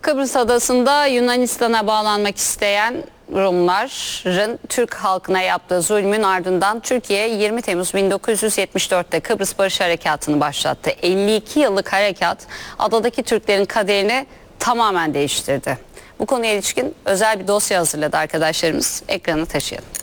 Kıbrıs Adası'nda Yunanistan'a bağlanmak isteyen Rumların Türk halkına yaptığı zulmün ardından Türkiye 20 Temmuz 1974'te Kıbrıs Barış Harekatı'nı başlattı. 52 yıllık harekat adadaki Türklerin kaderini tamamen değiştirdi. Bu konuya ilişkin özel bir dosya hazırladı arkadaşlarımız. Ekrana taşıyalım.